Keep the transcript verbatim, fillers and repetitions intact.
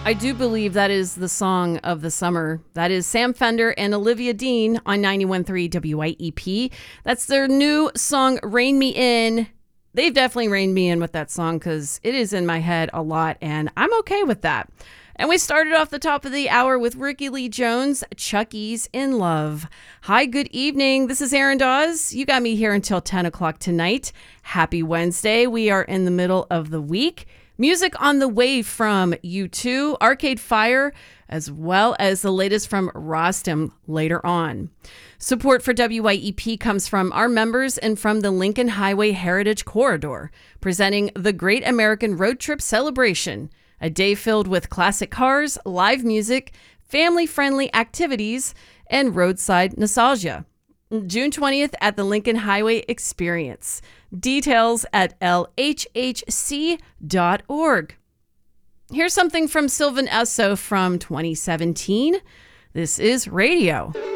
I do believe that is the song of the summer. That is Sam Fender and Olivia Dean on ninety-one point three W I E P. That's their new song, Rain Me In. They've definitely reined me in with that song because it is in my head a lot, and I'm okay with that. And we started off the top of the hour with Ricky Lee Jones, Chucky's in Love. Hi, good evening. This is Erin Dawes. You got me here until ten o'clock tonight. Happy Wednesday. We are in the middle of the week. Music on the way from U two, Arcade Fire, as well as the latest from Rostam later on. Support for W I E P comes from our members and from the Lincoln Highway Heritage Corridor, presenting the Great American Road Trip Celebration, a day filled with classic cars, live music, family-friendly activities, and roadside nostalgia. June twentieth at the Lincoln Highway Experience. Details at L H H C dot org. Here's something from Sylvan Esso from twenty seventeen. This is Radio.